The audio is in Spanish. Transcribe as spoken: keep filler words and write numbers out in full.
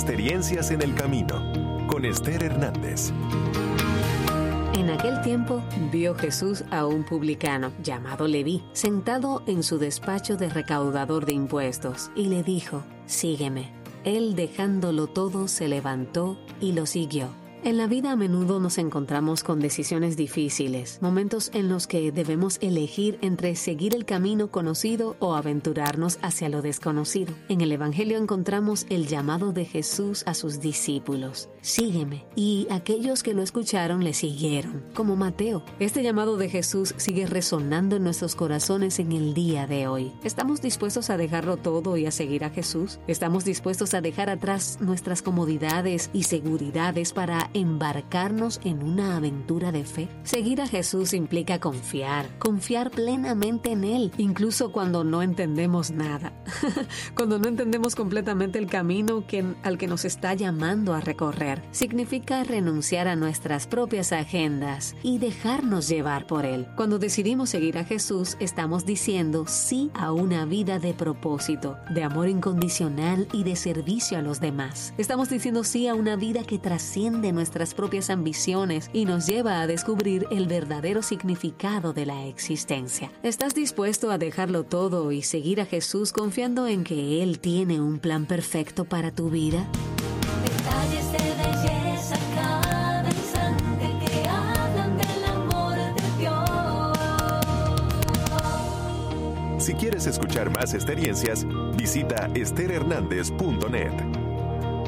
Experiencias en el Camino, con Esther Hernández. En aquel tiempo vio Jesús a un publicano llamado Leví sentado en su despacho de recaudador de impuestos y le dijo: sígueme. Él, dejándolo todo, se levantó y lo siguió. En la vida a menudo nos encontramos con decisiones difíciles, momentos en los que debemos elegir entre seguir el camino conocido o aventurarnos hacia lo desconocido. En el Evangelio encontramos el llamado de Jesús a sus discípulos: sígueme. Y aquellos que lo escucharon le siguieron, como Mateo. Este llamado de Jesús sigue resonando en nuestros corazones en el día de hoy. ¿Estamos dispuestos a dejarlo todo y a seguir a Jesús? ¿Estamos dispuestos a dejar atrás nuestras comodidades y seguridades para embarcarnos en una aventura de fe? Seguir a Jesús implica confiar, confiar plenamente en Él, incluso cuando no entendemos nada, cuando no entendemos completamente el camino que, al que nos está llamando a recorrer. Significa renunciar a nuestras propias agendas y dejarnos llevar por Él. Cuando decidimos seguir a Jesús, estamos diciendo sí a una vida de propósito, de amor incondicional y de servicio a los demás. Estamos diciendo sí a una vida que trasciende nuestra nuestras propias ambiciones y nos lleva a descubrir el verdadero significado de la existencia. ¿Estás dispuesto a dejarlo todo y seguir a Jesús confiando en que Él tiene un plan perfecto para tu vida? Detalles de belleza cada instante que hablan del amor de Dios. Si quieres escuchar más experiencias, visita ester hernández punto net.